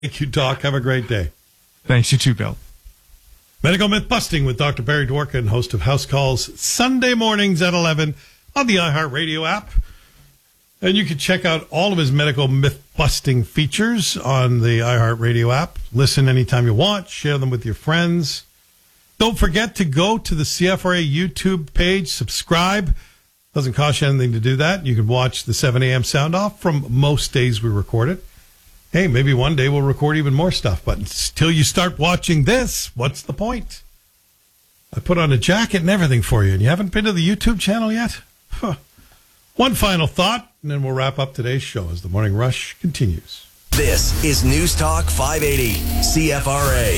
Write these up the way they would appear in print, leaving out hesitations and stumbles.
Thank you, Doc. Have a great day. Thanks, you too, Bill. Medical Myth Busting with Dr. Barry Dworkin, host of House Calls, Sunday mornings at 11 on the iHeartRadio app. And you can check out all of his medical myth busting features on the iHeartRadio app. Listen anytime you want. Share them with your friends. Don't forget to go to the CFRA YouTube page. Subscribe. Doesn't cost you anything to do that. You can watch the 7 a.m. sound off from most days we record it. Hey, maybe one day we'll record even more stuff. But until you start watching this, what's the point? I put on a jacket and everything for you, and you haven't been to the YouTube channel yet? Huh. One final thought, and then we'll wrap up today's show as the Morning Rush continues. This is News Talk 580, CFRA.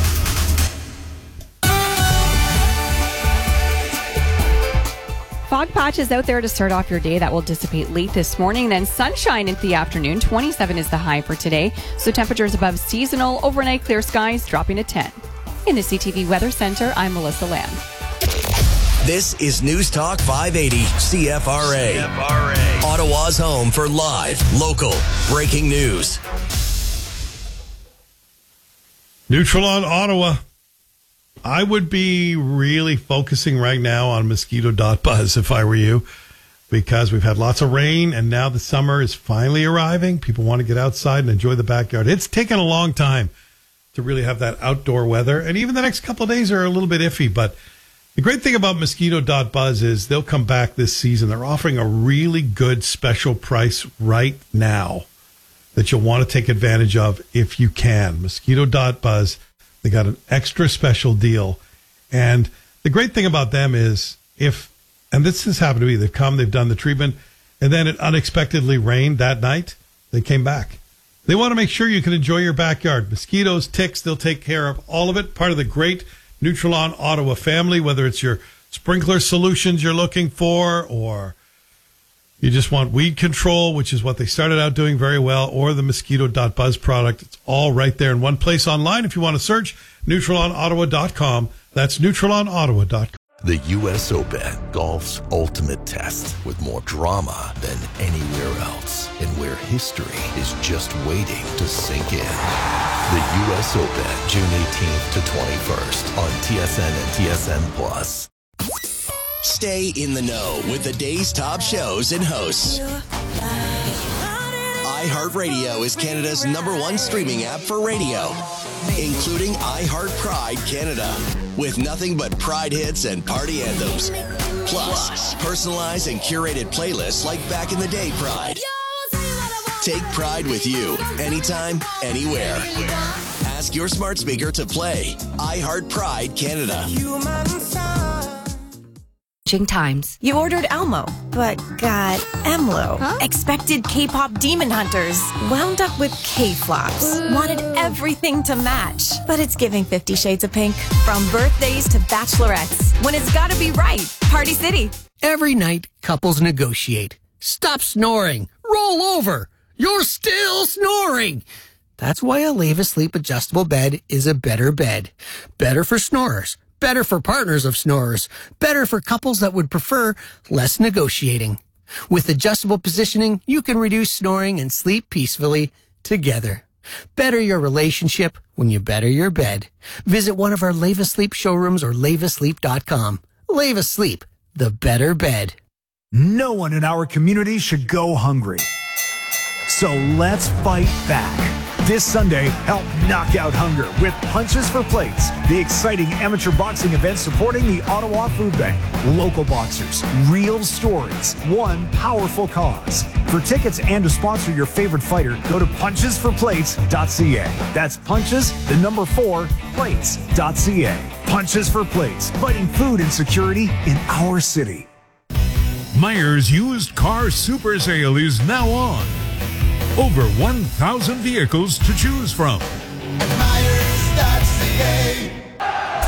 Fog patches out there to start off your day. That will dissipate late this morning. Then sunshine into the afternoon. 27 is the high for today. So temperatures above seasonal. Overnight clear skies dropping to 10. In the CTV Weather Center, I'm Melissa Lamb. This is News Talk 580 CFRA. Ottawa's home for live, local, breaking news. Neutral on Ottawa. I would be really focusing right now on mosquito.buzz if I were you, because we've had lots of rain and now the summer is finally arriving. People want to get outside and enjoy the backyard. It's taken a long time to really have that outdoor weather, and even the next couple of days are a little bit iffy, but the great thing about mosquito.buzz is they'll come back this season. They're offering a really good special price right now that you'll want to take advantage of if you can. Mosquito.buzz, they got an extra special deal. And the great thing about them is and this has happened to me, they've come, they've done the treatment, and then it unexpectedly rained that night. They came back. They want to make sure you can enjoy your backyard. Mosquitoes, ticks, they'll take care of all of it. Part of the great Neutralon Ottawa family, whether it's your sprinkler solutions you're looking for, or you just want weed control, which is what they started out doing very well, or the mosquito.buzz product. It's all right there in one place online. If you want to search, neutralonottawa.com. That's neutralonottawa.com. The U.S. Open, golf's ultimate test, with more drama than anywhere else, and where history is just waiting to sink in. The U.S. Open, June 18th to 21st on TSN and TSN+. Stay in the know with the day's top shows and hosts. iHeartRadio is Canada's #1 streaming app for radio, including iHeart Pride Canada, with nothing but Pride hits and party anthems. Plus, personalized and curated playlists like Back in the Day Pride. Take Pride with you, anytime, anywhere. Ask your smart speaker to play iHeart Pride Canada. Times. You ordered Elmo, but got Emlo. Huh? Expected K-pop demon hunters. Wound up with K-flops. Wanted everything to match. But it's giving 50 Shades of Pink. From birthdays to bachelorettes. When it's gotta be right. Party City. Every night, couples negotiate. Stop snoring. Roll over. You're still snoring. That's why a Leva Sleep adjustable bed is a better bed. Better for snorers. Better for partners of snorers. Better for couples that would prefer less negotiating. With adjustable positioning, you can reduce snoring and sleep peacefully together. Better your relationship when you better your bed. Visit one of our Leva Sleep showrooms or levasleep.com. Leva Sleep, the better bed. No one in our community should go hungry. So let's fight back. This Sunday, help knock out hunger with Punches for Plates, the exciting amateur boxing event supporting the Ottawa Food Bank. Local boxers, real stories, one powerful cause. For tickets and to sponsor your favorite fighter, go to punchesforplates.ca. That's punches, 4, plates.ca. Punches for Plates, fighting food insecurity in our city. Myers Used Car Super Sale is now on. Over 1,000 vehicles to choose from. Myers.ca.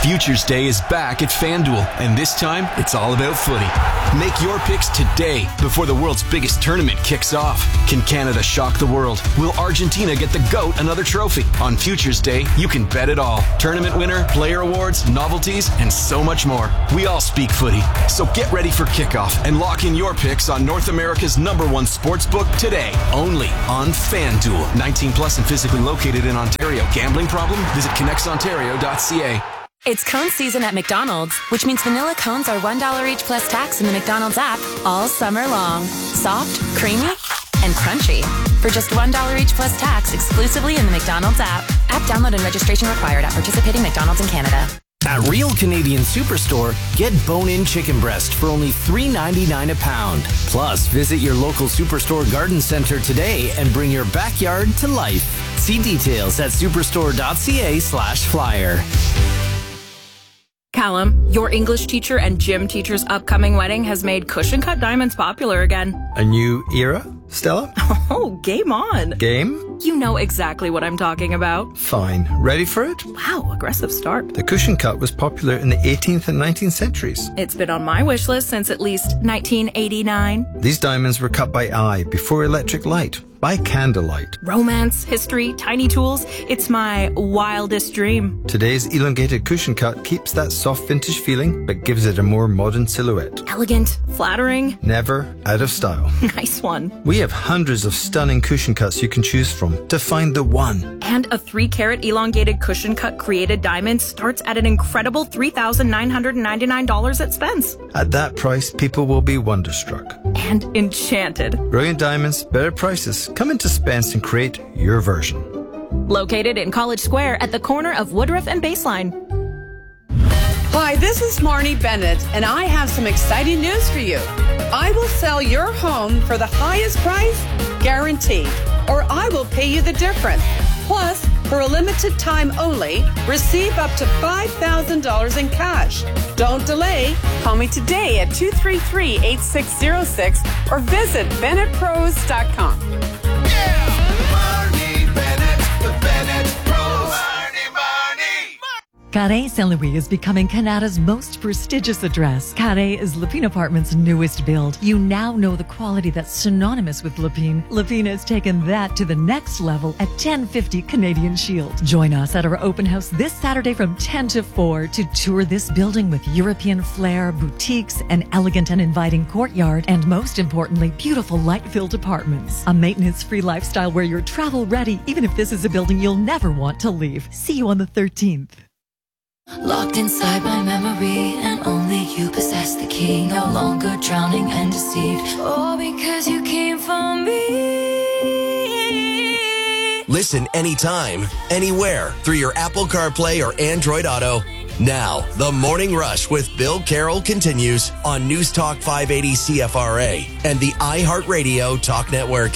Futures Day is back at FanDuel, and this time, it's all about footy. Make your picks today before the world's biggest tournament kicks off. Can Canada shock the world? Will Argentina get the GOAT another trophy? On Futures Day, you can bet it all. Tournament winner, player awards, novelties, and so much more. We all speak footy, so get ready for kickoff and lock in your picks on North America's #1 sportsbook today, only on FanDuel. 19 plus and physically located in Ontario. Gambling problem? Visit connectsontario.ca. It's cone season at McDonald's, which means vanilla cones are $1 each plus tax in the McDonald's app all summer long. Soft, creamy, and crunchy. For just $1 each plus tax exclusively in the McDonald's app. App download and registration required at participating McDonald's in Canada. At Real Canadian Superstore, get bone-in chicken breast for only $3.99 a pound. Plus, visit your local Superstore garden center today and bring your backyard to life. See details at superstore.ca/flyer. Callum, your English teacher and gym teacher's upcoming wedding has made cushion cut diamonds popular again. A new era, Stella? Oh, game on. Game? You know exactly what I'm talking about. Fine. Ready for it? Wow, aggressive start. The cushion cut was popular in the 18th and 19th centuries. It's been on my wish list since at least 1989. These diamonds were cut by eye before electric light. By candlelight. Romance, history, tiny tools. It's my wildest dream. Today's elongated cushion cut keeps that soft vintage feeling, but gives it a more modern silhouette. Elegant, flattering. Never out of style. Nice one. We have hundreds of stunning cushion cuts you can choose from to find the one. And a 3-carat elongated cushion cut created diamond starts at an incredible $3,999 at Spence. At that price, people will be wonderstruck. And enchanted. Brilliant diamonds, better prices. Come into Spence and create your version. Located in College Square at the corner of Woodruff and Baseline. Hi, this is Marnie Bennett, and I have some exciting news for you. I will sell your home for the highest price, guaranteed, or I will pay you the difference. Plus, for a limited time only, receive up to $5,000 in cash. Don't delay. Call me today at 233-8606 or visit BennettPros.com. Carré Saint-Louis is becoming Canada's most prestigious address. Carré is Lepine Apartments' newest build. You now know the quality that's synonymous with Lepine. Lepine has taken that to the next level at 1050 Canadian Shield. Join us at our open house this Saturday from 10 to 4 to tour this building with European flair, boutiques, an elegant and inviting courtyard, and most importantly, beautiful light-filled apartments. A maintenance-free lifestyle where you're travel-ready, even if this is a building you'll never want to leave. See you on the 13th. Locked inside my memory, and only you possess the key. No longer drowning and deceived, all because you came for me. Listen anytime, anywhere, through your Apple CarPlay or Android Auto. Now, the Morning Rush with Bill Carroll continues on News Talk 580 CFRA and the iHeartRadio Talk Network.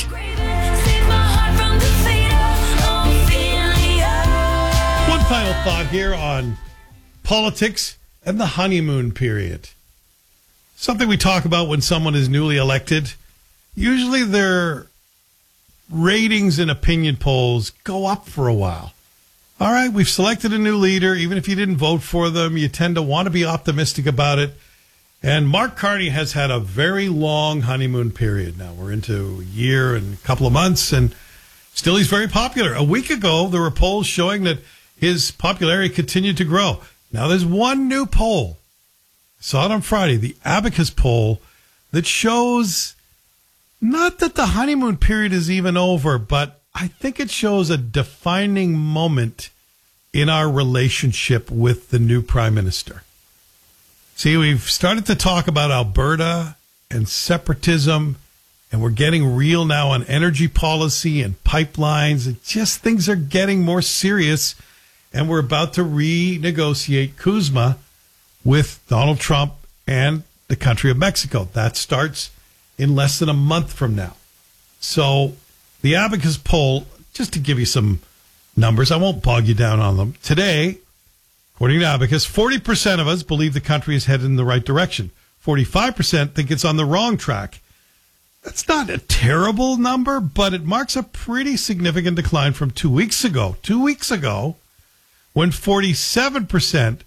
One final thought here on politics and the honeymoon period. Something we talk about when someone is newly elected. Usually their ratings and opinion polls go up for a while. All right, we've selected a new leader. Even if you didn't vote for them, you tend to want to be optimistic about it. And Mark Carney has had a very long honeymoon period. Now we're into a year and a couple of months, and still he's very popular. A week ago, there were polls showing that his popularity continued to grow. Now, there's one new poll. I saw it on Friday, the Abacus poll, that shows not that the honeymoon period is even over, but I think it shows a defining moment in our relationship with the new prime minister. See, we've started to talk about Alberta and separatism, and we're getting real now on energy policy and pipelines, and just things are getting more serious. And we're about to renegotiate CUSMA with Donald Trump and the country of Mexico. That starts in less than a month from now. So the Abacus poll, just to give you some numbers, I won't bog you down on them. Today, according to Abacus, 40% of us believe the country is headed in the right direction. 45% think it's on the wrong track. That's not a terrible number, but it marks a pretty significant decline from 2 weeks ago. 2 weeks ago, when 47%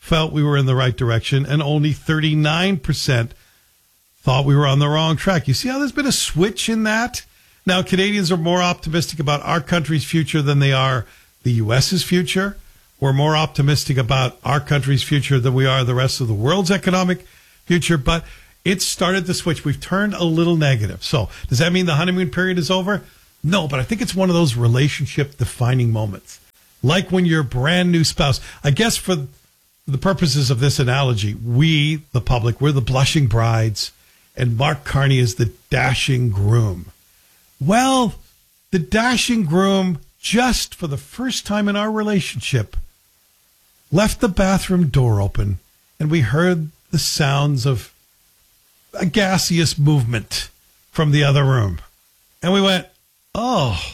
felt we were in the right direction, and only 39% thought we were on the wrong track. You see how there's been a switch in that? Now, Canadians are more optimistic about our country's future than they are the U.S.'s future. We're more optimistic about our country's future than we are the rest of the world's economic future, but it started to switch. We've turned a little negative. So does that mean the honeymoon period is over? No, but I think it's one of those relationship-defining moments. Like when your brand new spouse, I guess for the purposes of this analogy, we, the public, we're the blushing brides, and Mark Carney is the dashing groom. Well, the dashing groom, just for the first time in our relationship, left the bathroom door open, and we heard the sounds of a gaseous movement from the other room. And we went, oh,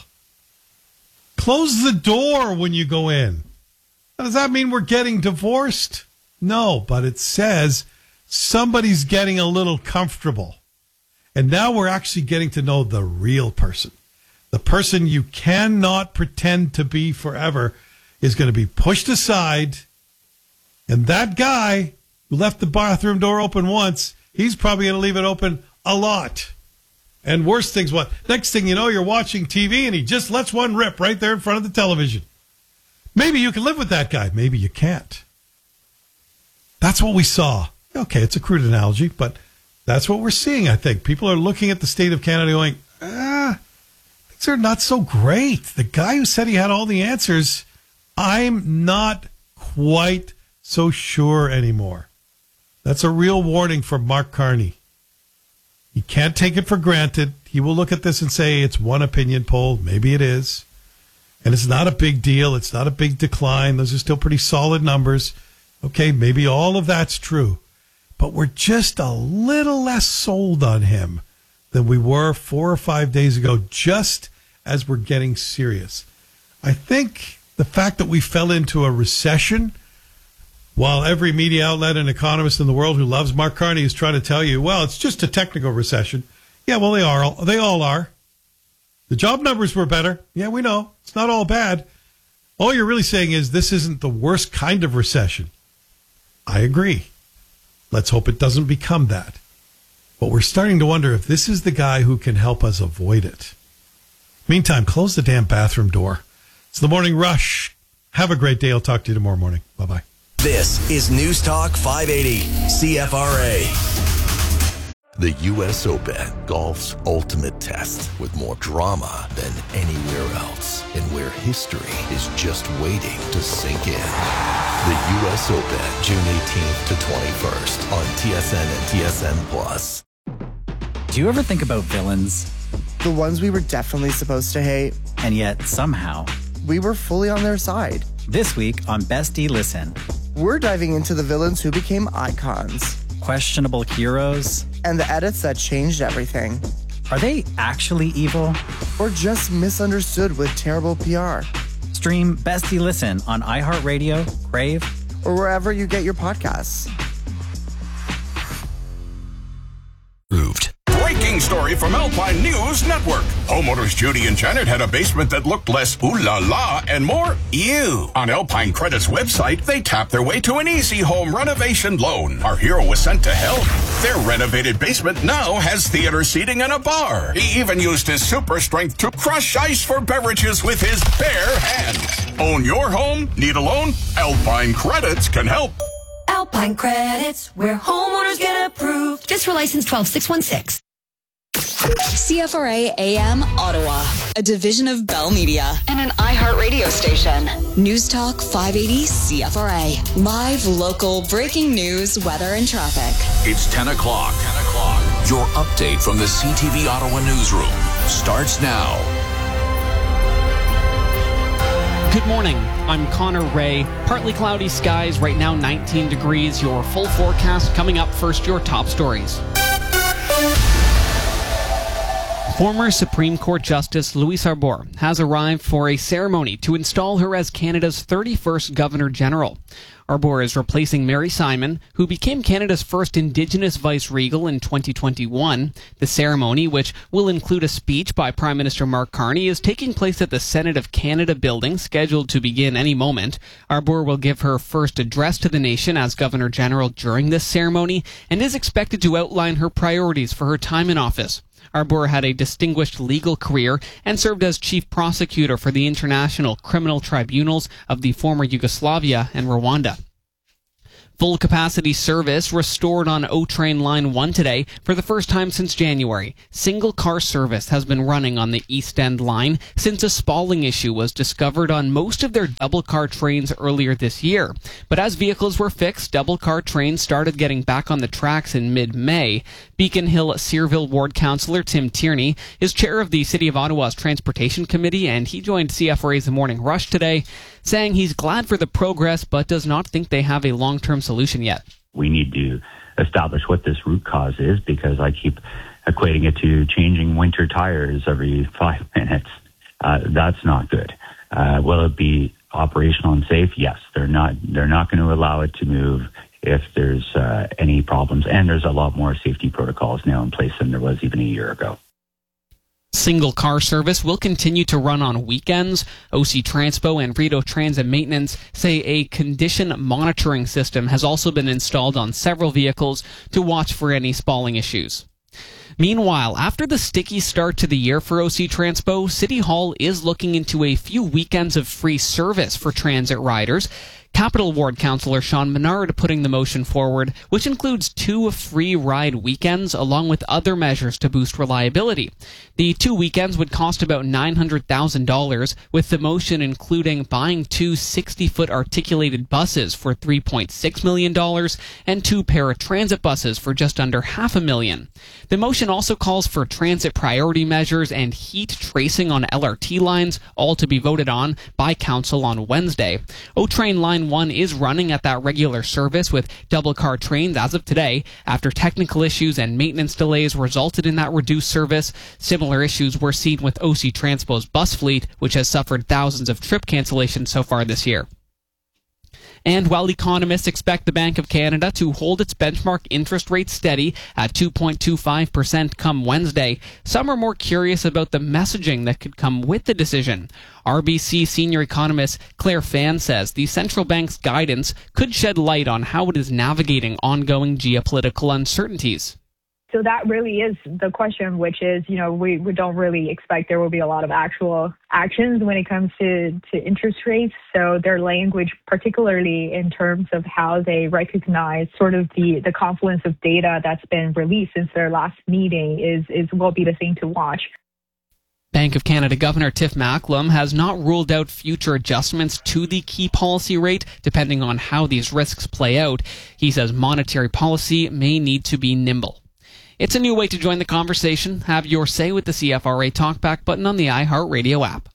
close the door when you go in. Now, does that mean we're getting divorced? No, but it says somebody's getting a little comfortable. And now we're actually getting to know the real person. The person you cannot pretend to be forever is going to be pushed aside. And that guy who left the bathroom door open once, he's probably going to leave it open a lot. And worse things, what? Next thing you know, you're watching TV and he just lets one rip right there in front of the television. Maybe you can live with that guy. Maybe you can't. That's what we saw. Okay, it's a crude analogy, but that's what we're seeing, I think. People are looking at the state of Canada going, things are not so great. The guy who said he had all the answers, I'm not quite so sure anymore. That's a real warning for Mark Carney. He can't take it for granted. He will look at this and say it's one opinion poll. Maybe it is. And it's not a big deal. It's not a big decline. Those are still pretty solid numbers. Okay, maybe all of that's true. But we're just a little less sold on him than we were 4 or 5 days ago, just as we're getting serious. I think the fact that we fell into a recession, while every media outlet and economist in the world who loves Mark Carney is trying to tell you, well, it's just a technical recession. Yeah, well, they all are. The job numbers were better. Yeah, we know. It's not all bad. All you're really saying is this isn't the worst kind of recession. I agree. Let's hope it doesn't become that. But we're starting to wonder if this is the guy who can help us avoid it. Meantime, close the damn bathroom door. It's the Morning Rush. Have a great day. I'll talk to you tomorrow morning. Bye-bye. This is News Talk 580, CFRA. The U.S. Open, golf's ultimate test, with more drama than anywhere else, and where history is just waiting to sink in. The U.S. Open, June 18th to 21st on TSN and TSN+. Do you ever think about villains? The ones we were definitely supposed to hate. And yet, somehow, we were fully on their side. This week on Bestie Listen, we're diving into the villains who became icons. Questionable heroes. And the edits that changed everything. Are they actually evil? Or just misunderstood with terrible PR? Stream Bestie Listen on iHeartRadio, Crave, or wherever you get your podcasts. Breaking story from Alpine News Network. Homeowners Judy and Janet had a basement that looked less ooh la la and more ew. On Alpine Credit's website, they tapped their way to an easy home renovation loan. Our hero was sent to help. Their renovated basement now has theater seating and a bar. He even used his super strength to crush ice for beverages with his bare hands. Own your home? Need a loan? Alpine Credits can help. Alpine Credits, where homeowners get approved. Just for license 12616. CFRA AM Ottawa, a division of Bell Media and an iHeartRadio station. News Talk 580 CFRA. Live, local, breaking news, weather, and traffic. It's 10 o'clock. Your update from the CTV Ottawa newsroom starts now. Good morning. I'm Connor Ray. Partly cloudy skies, right now 19 degrees. Your full forecast coming up. First, your top stories. Former Supreme Court Justice Louise Arbour has arrived for a ceremony to install her as Canada's 31st Governor-General. Arbour is replacing Mary Simon, who became Canada's first Indigenous vice-regal in 2021. The ceremony, which will include a speech by Prime Minister Mark Carney, is taking place at the Senate of Canada building, scheduled to begin any moment. Arbour will give her first address to the nation as Governor-General during this ceremony and is expected to outline her priorities for her time in office. Arbour had a distinguished legal career and served as chief prosecutor for the international criminal tribunals of the former Yugoslavia and Rwanda. Full capacity service restored on O-Train Line 1 today for the first time since January. Single car service has been running on the East End line since a spalling issue was discovered on most of their double car trains earlier this year. But as vehicles were fixed, double car trains started getting back on the tracks in mid-May. Beacon Hill Searville Ward Councillor Tim Tierney is chair of the City of Ottawa's Transportation Committee, and he joined CFRA's The Morning Rush today, saying he's glad for the progress but does not think they have a long-term solution yet. We need to establish what this root cause is, because I keep equating it to changing winter tires every 5 minutes. That's not good. Will it be operational and safe? Yes. They're not going to allow it to move if there's any problems. And there's a lot more safety protocols now in place than there was even a year ago. Single car service will continue to run on weekends. OC Transpo and Rideau Transit Maintenance say a condition monitoring system has also been installed on several vehicles to watch for any spalling issues. Meanwhile, after the sticky start to the year for OC Transpo, City Hall is looking into a few weekends of free service for transit riders. Capital Ward Councillor Sean Menard putting the motion forward, which includes 2 free ride weekends along with other measures to boost reliability. The 2 weekends would cost about $900,000, with the motion including buying 2 60-foot articulated buses for $3.6 million and 2 paratransit buses for just under $500,000. The motion also calls for transit priority measures and heat tracing on LRT lines, all to be voted on by Council on Wednesday. O-Train Line 1 is running at that regular service with double car trains as of today, after technical issues and maintenance delays resulted in that reduced service. Similar issues were seen with OC Transpo's bus fleet, which has suffered thousands of trip cancellations so far this year. And while economists expect the Bank of Canada to hold its benchmark interest rate steady at 2.25% come Wednesday, some are more curious about the messaging that could come with the decision. RBC senior economist Claire Fan says the central bank's guidance could shed light on how it is navigating ongoing geopolitical uncertainties. So that really is the question, which is, we don't really expect there will be a lot of actual actions when it comes to interest rates. So their language, particularly in terms of how they recognize sort of the confluence of data that's been released since their last meeting will be the thing to watch. Bank of Canada Governor Tiff Macklem has not ruled out future adjustments to the key policy rate, depending on how these risks play out. He says monetary policy may need to be nimble. It's a new way to join the conversation. Have your say with the CFRA Talkback button on the iHeartRadio app.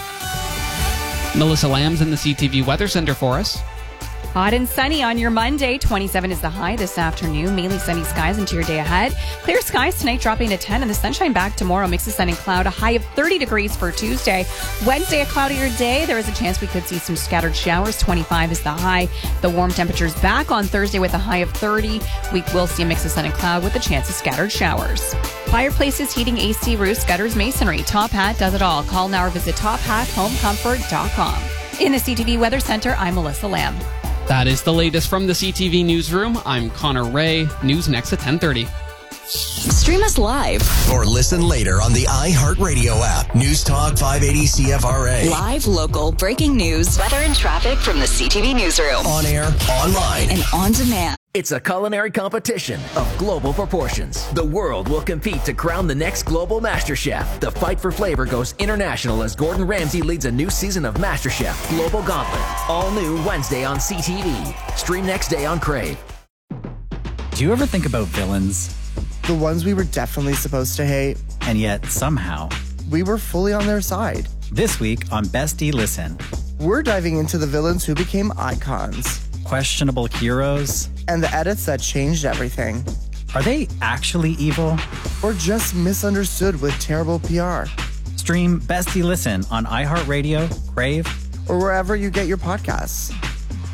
Melissa Lamb's in the CTV Weather Center for us. Hot and sunny on your Monday. 27 is the high this afternoon. Mainly sunny skies into your day ahead. Clear skies tonight, dropping to 10, and the sunshine back tomorrow. Mix of sun and cloud. A high of 30 degrees for Tuesday. Wednesday, a cloudier day. There is a chance we could see some scattered showers. 25 is the high. The warm temperatures back on Thursday with a high of 30. We will see a mix of sun and cloud with a chance of scattered showers. Fireplaces, heating, AC, roofs, gutters, masonry. Top Hat does it all. Call now or visit tophathomecomfort.com. In the CTV Weather Center, I'm Melissa Lamb. That is the latest from the CTV Newsroom. I'm Connor Ray. News next at 10:30. Stream us live or listen later on the iHeartRadio app. News Talk 580 CFRA. Live, local, breaking news, weather and traffic from the CTV Newsroom. On air, online, and on demand. It's a culinary competition of global proportions. The world will compete to crown the next global MasterChef. The fight for flavor goes international as Gordon Ramsay leads a new season of MasterChef Global Gauntlet. All new Wednesday on CTV. Stream next day on Crave. Do you ever think about villains? The ones we were definitely supposed to hate. And yet, somehow, we were fully on their side. This week on Bestie Listen, we're diving into the villains who became icons. Questionable heroes, and the edits that changed everything. Are they actually evil? Or just misunderstood with terrible PR? Stream Bestie Listen on iHeartRadio, Crave, or wherever you get your podcasts.